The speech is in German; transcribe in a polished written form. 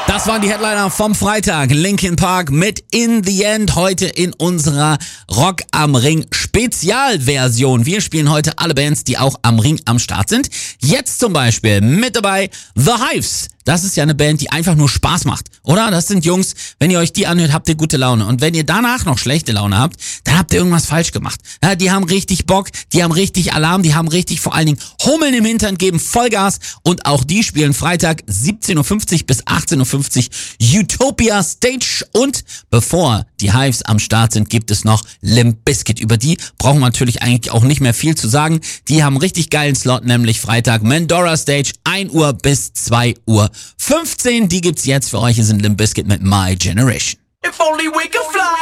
Das waren die Headliner vom Freitag. Linkin Park mit In the End heute in unserer Rock am Ring Spezialversion. Wir spielen heute alle Bands, die auch am Ring am Start sind. Jetzt zum Beispiel mit dabei The Hives. Das ist ja eine Band, die einfach nur Spaß macht, oder? Das sind Jungs, wenn ihr euch die anhört, habt ihr gute Laune. Und wenn ihr danach noch schlechte Laune habt, dann habt ihr irgendwas falsch gemacht. Ja, die haben richtig Bock, die haben richtig Alarm, die haben richtig vor allen Dingen Hummeln im Hintern, geben Vollgas. Und auch die spielen Freitag 17.50 bis 18.50 Utopia Stage. Und bevor die Hives am Start sind, gibt es noch Limp Bizkit. Über die brauchen wir natürlich eigentlich auch nicht mehr viel zu sagen. Die haben einen richtig geilen Slot, nämlich Freitag Mandora Stage, 1 Uhr bis 2 Uhr 15. Die gibt's jetzt für euch. Hier sind Limp Bizkit mit My Generation. If only we could fly.